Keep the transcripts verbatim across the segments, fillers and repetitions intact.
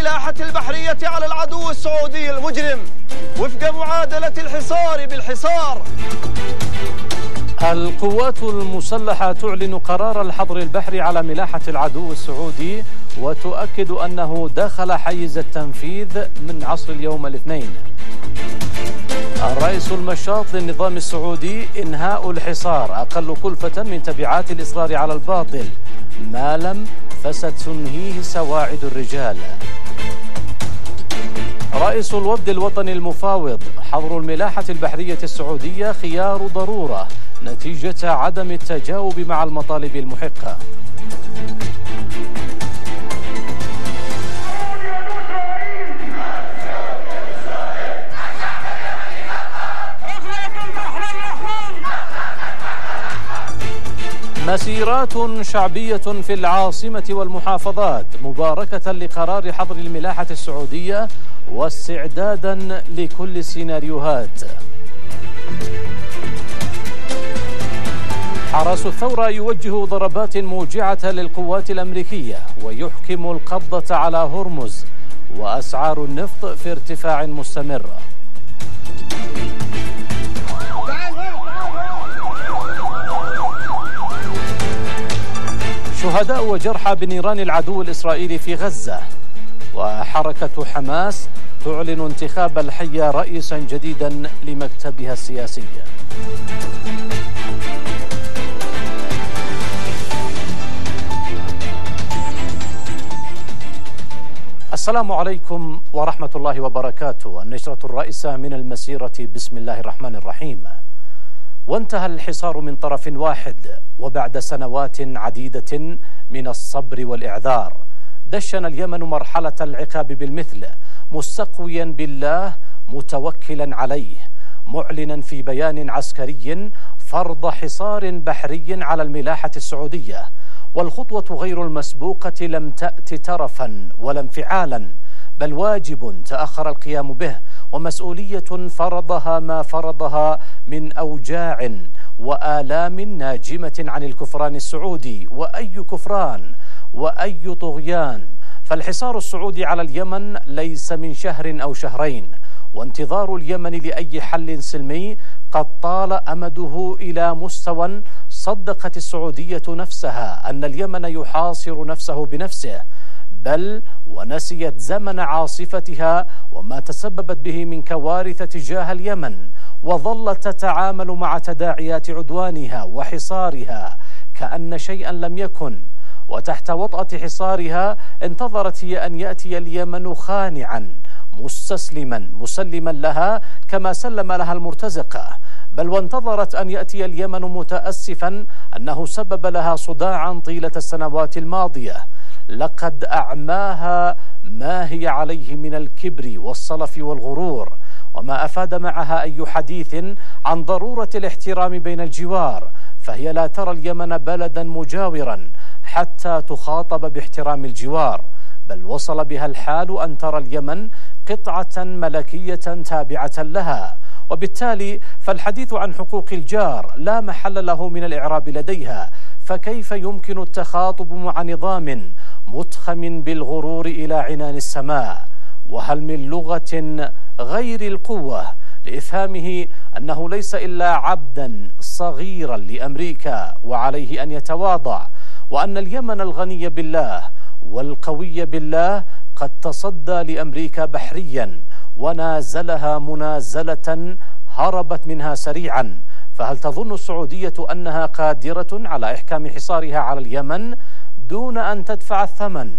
الملاحة البحرية على العدو السعودي المجرم وفق معادلة الحصار بالحصار. القوات المسلحة تعلن قرار الحظر البحري على ملاحة العدو السعودي وتؤكد أنه داخل حيز التنفيذ من عصر اليوم الاثنين. الرئيس المشاط للنظام السعودي: إنهاء الحصار أقل كلفة من تبعات الإصرار على الباطل ما لم فستنهيه سواعد الرجال. رئيس الوفد الوطني المفاوض: حظر الملاحة البحرية السعودية خيار ضرورة نتيجة عدم التجاوب مع المطالب المحقة. مسيرات شعبية في العاصمة والمحافظات مباركة لقرار حظر الملاحة السعودية واستعدادا لكل السيناريوهات. حرس الثورة يوجه ضربات موجعة للقوات الأمريكية ويحكم القبضة على هرمز، وأسعار النفط في ارتفاع مستمر. شهداء وجرحى بنيران العدو الإسرائيلي في غزة. وحركة حماس تعلن انتخاب الحية رئيسا جديدا لمكتبها السياسي. السلام عليكم ورحمة الله وبركاته. النشرة الرئيسة من المسيرة، بسم الله الرحمن الرحيم. وانتهى الحصار من طرف واحد، وبعد سنوات عديدة من الصبر والإعذار دشن اليمن مرحلة العقاب بالمثل، مستقويا بالله متوكلا عليه، معلنا في بيان عسكري فرض حصار بحري على الملاحة السعودية. والخطوة غير المسبوقة لم تأت ترفا ولا انفعالا، بل واجب تأخر القيام به، ومسؤولية فرضها ما فرضها من أوجاع وآلام ناجمة عن الكفران السعودي. وأي كفران وأي طغيان! فالحصار السعودي على اليمن ليس من شهر أو شهرين، وانتظار اليمن لأي حل سلمي قد طال أمده إلى مستوى صدقت السعودية نفسها أن اليمن يحاصر نفسه بنفسه، بل ونسيت زمن عاصفتها وما تسببت به من كوارث تجاه اليمن، وظلت تتعامل مع تداعيات عدوانها وحصارها كأن شيئا لم يكن. وتحت وطأة حصارها انتظرت هي أن يأتي اليمن خانعا مستسلما مسلما لها كما سلم لها المرتزقة، بل وانتظرت أن يأتي اليمن متأسفا أنه سبب لها صداعا طيلة السنوات الماضية لقد أعماها ما هي عليه من الكبر والصلف والغرور، وما أفاد معها أي حديث عن ضرورة الاحترام بين الجوار، فهي لا ترى اليمن بلدا مجاورا حتى تخاطب باحترام الجوار، بل وصل بها الحال أن ترى اليمن قطعة ملكية تابعة لها. وبالتالي فالحديث عن حقوق الجار لا محل له من الإعراب لديها، فكيف يمكن التخاطب مع نظام متخم بالغرور إلى عنان السماء؟ وهل من لغة غير القوة لإفهامه أنه ليس إلا عبدا صغيرا لأمريكا وعليه أن يتواضع، وأن اليمن الغني بالله والقوي بالله قد تصدى لأمريكا بحريا ونازلها منازلة هربت منها سريعا؟ فهل تظن السعودية أنها قادرة على إحكام حصارها على اليمن دون أن تدفع الثمن؟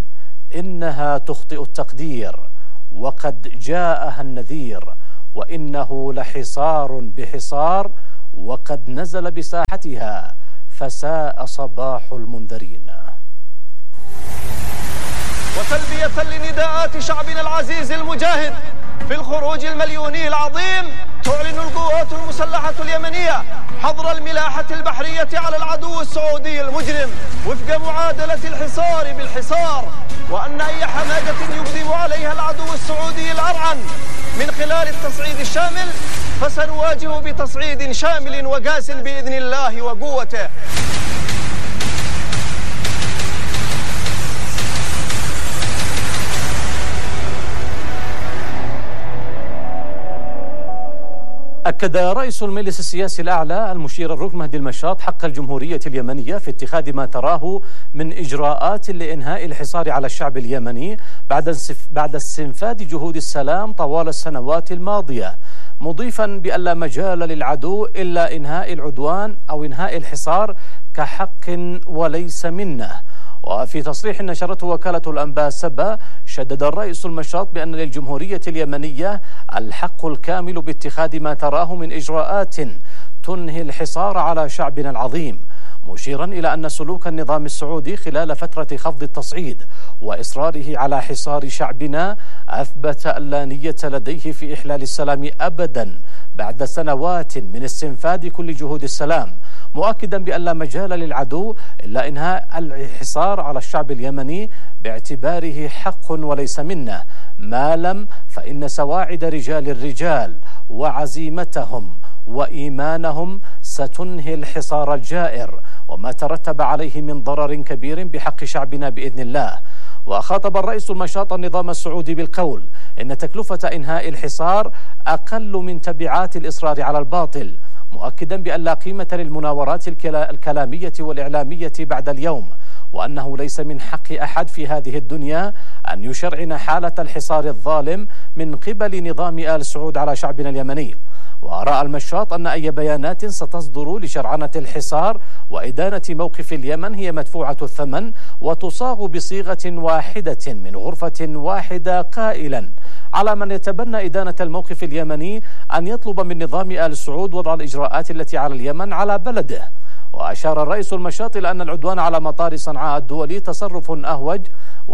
إنها تخطئ التقدير، وقد جاءها النذير، وإنه لحصار بحصار وقد نزل بساحتها، فساء صباح المنذرين. وتلبية لنداءات شعبنا العزيز المجاهد في الخروج المليوني العظيم، تعلن القوات المسلحة اليمنية حظر الملاحة البحرية على العدو السعودي المجرم وفق معادلة الحصار بالحصار، وأن أي حماجة يقدم عليها العدو السعودي الأرعن من خلال التصعيد الشامل فسنواجه بتصعيد شامل وقاس بإذن الله وقوته. أكد رئيس المجلس السياسي الأعلى المشير الركن مهدي المشاط حق الجمهورية اليمنية في اتخاذ ما تراه من إجراءات لإنهاء الحصار على الشعب اليمني بعد بعد استنفاذ جهود السلام طوال السنوات الماضية، مضيفا بأن لا مجال للعدو إلا إنهاء العدوان أو إنهاء الحصار كحق وليس منه. وفي تصريح نشرته وكالة الأنباء سبا، شدد الرئيس المشاط بأن للجمهورية اليمنية الحق الكامل باتخاذ ما تراه من إجراءات تنهي الحصار على شعبنا العظيم، مشيرا إلى أن سلوك النظام السعودي خلال فترة خفض التصعيد وإصراره على حصار شعبنا أثبت أن لا نية لديه في إحلال السلام أبدا بعد سنوات من استنفاذ كل جهود السلام، مؤكدا بأن لا مجال للعدو إلا إنهاء الحصار على الشعب اليمني باعتباره حق وليس منه، ما لم فإن سواعد رجال الرجال وعزيمتهم وإيمانهم ستنهي الحصار الجائر وما ترتب عليه من ضرر كبير بحق شعبنا بإذن الله. وخاطب الرئيس المشاط النظام السعودي بالقول إن تكلفة إنهاء الحصار أقل من تبعات الإصرار على الباطل، مؤكدا بأن لا قيمة للمناورات الكلامية والإعلامية بعد اليوم، وأنه ليس من حق أحد في هذه الدنيا أن يشرعن حالة الحصار الظالم من قبل نظام آل سعود على شعبنا اليمني. ورأى المشاط أن أي بيانات ستصدر لشرعنة الحصار وإدانة موقف اليمن هي مدفوعة الثمن وتصاغ بصيغة واحدة من غرفة واحدة، قائلا على من يتبنى إدانة الموقف اليمني أن يطلب من نظام آل سعود وضع الإجراءات التي على اليمن على بلده. وأشار الرئيس المشاط إلى أن العدوان على مطار صنعاء الدولي تصرف أهوج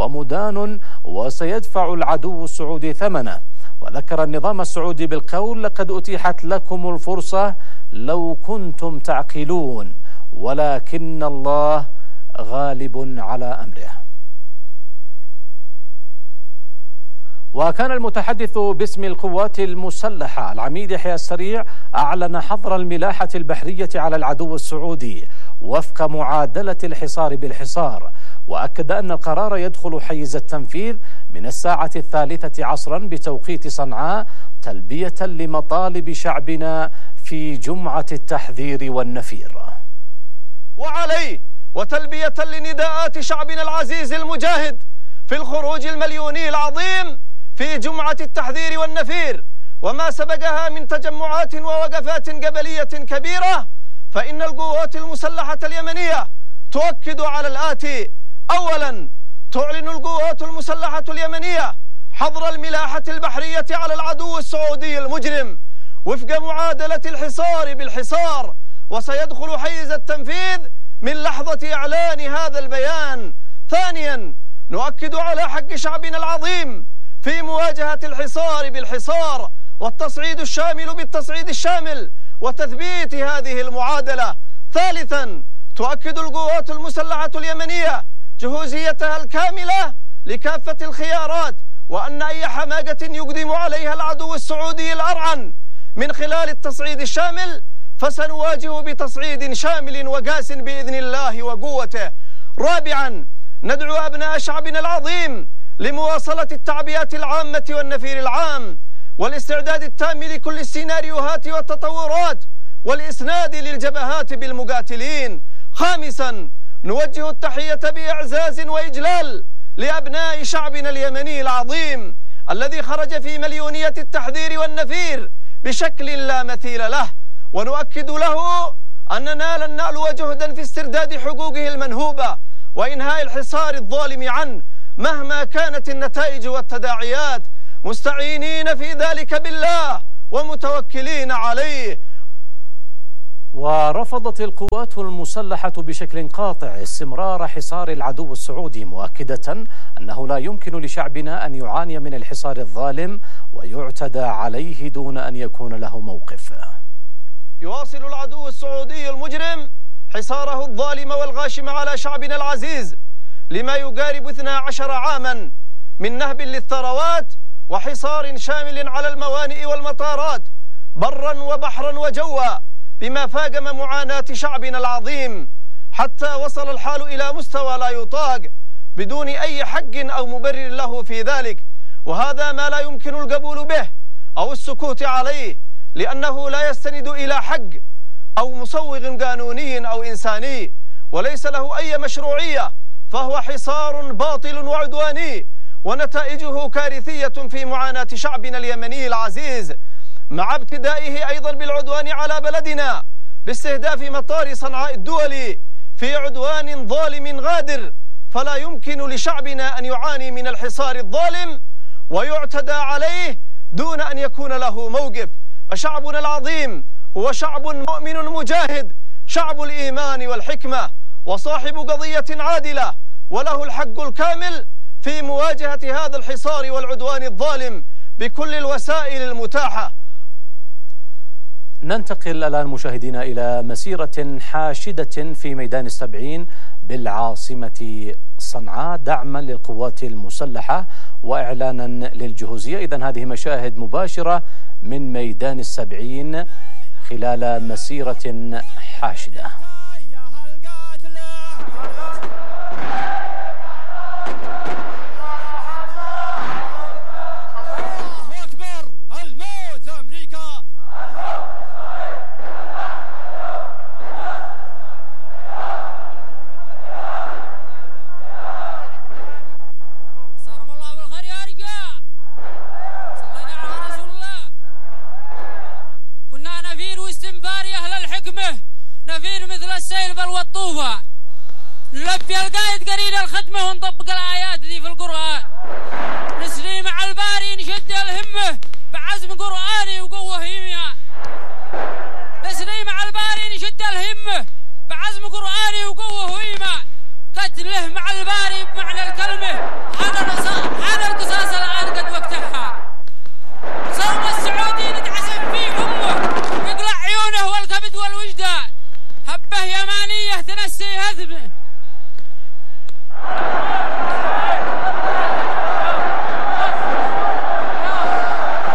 ومدان وسيدفع العدو السعودي ثمنه، وذكر النظام السعودي بالقول لقد أتيحت لكم الفرصة لو كنتم تعقلون ولكن الله غالب على أمره. وكان المتحدث باسم القوات المسلحة العميد يحيى السريع أعلن حظر الملاحة البحرية على العدو السعودي وفق معادلة الحصار بالحصار، وأكد أن القرار يدخل حيز التنفيذ من الساعة الثالثة عصرا بتوقيت صنعاء تلبية لمطالب شعبنا في جمعة التحذير والنفير. وعليه وتلبية لنداءات شعبنا العزيز المجاهد في الخروج المليوني العظيم في جمعة التحذير والنفير وما سبقها من تجمعات ووقفات قبلية كبيرة، فإن القوات المسلحة اليمنية تؤكد على الآتي: أولا، تعلن القوات المسلحة اليمنية حظر الملاحة البحرية على العدو السعودي المجرم وفق معادلة الحصار بالحصار، وسيدخل حيز التنفيذ من لحظة إعلان هذا البيان. ثانيا، نؤكد على حق شعبنا العظيم في مواجهة الحصار بالحصار والتصعيد الشامل بالتصعيد الشامل وتثبيت هذه المعادلة. ثالثا، تؤكد القوات المسلحة اليمنية جهوزيتها الكاملة لكافة الخيارات، وأن أي حماقة يقدم عليها العدو السعودي الأرعن من خلال التصعيد الشامل فسنواجه بتصعيد شامل وقاس بإذن الله وقوته. رابعا، ندعو أبناء شعبنا العظيم لمواصلة التعبئة العامة والنفير العام والاستعداد التام لكل السيناريوهات والتطورات والإسناد للجبهات بالمقاتلين. خامسا، نوجه التحية بإعزاز وإجلال لأبناء شعبنا اليمني العظيم الذي خرج في مليونية التحذير والنفير بشكل لا مثيل له، ونؤكد له أننا لن نألو جهدا في استرداد حقوقه المنهوبة وإنهاء الحصار الظالم عنه مهما كانت النتائج والتداعيات، مستعينين في ذلك بالله ومتوكلين عليه. ورفضت القوات المسلحة بشكل قاطع استمرار حصار العدو السعودي، مؤكدة أنه لا يمكن لشعبنا أن يعاني من الحصار الظالم ويعتدى عليه دون أن يكون له موقف. يواصل العدو السعودي المجرم حصاره الظالم والغاشم على شعبنا العزيز لما يقارب اثني عشر عاما من نهب للثروات وحصار شامل على الموانئ والمطارات برا وبحرا وجوا، بما فاقم معاناة شعبنا العظيم حتى وصل الحال إلى مستوى لا يطاق بدون أي حق أو مبرر له في ذلك، وهذا ما لا يمكن القبول به أو السكوت عليه، لأنه لا يستند إلى حق أو مصوغ قانوني أو إنساني، وليس له أي مشروعية، فهو حصار باطل وعدواني، ونتائجه كارثية في معاناة شعبنا اليمني العزيز، مع ابتدائه أيضا بالعدوان على بلدنا باستهداف مطار صنعاء الدولي في عدوان ظالم غادر. فلا يمكن لشعبنا أن يعاني من الحصار الظالم ويعتدى عليه دون أن يكون له موقف. فشعبنا العظيم هو شعب مؤمن مجاهد، شعب الإيمان والحكمة، وصاحب قضية عادلة، وله الحق الكامل في مواجهة هذا الحصار والعدوان الظالم بكل الوسائل المتاحة. ننتقل الآن مشاهدينا إلى مسيرة حاشدة في ميدان السبعين بالعاصمة صنعاء دعما للقوات المسلحة وإعلانا للجهوزية. إذن هذه مشاهد مباشرة من ميدان السبعين خلال مسيرة حاشدة. نفير مثل السيل بل والطوفة، نلبي القايد قرين الختمة ونطبق الآيات ذي في القرآن، نسري مع الباري نشد الهمة بعزم قرآني وقوة هيمية، نسري مع الباري نشد الهمة بعزم قرآني وقوة هيمة، قتله مع الباري بمعنى الكلمة، هذا القصاص الآن قد وقتها. صوم السعودي نتعسف فيه أمه يقلع عيونه والكبد والوجدان، هبه يمانية تنسي هذبه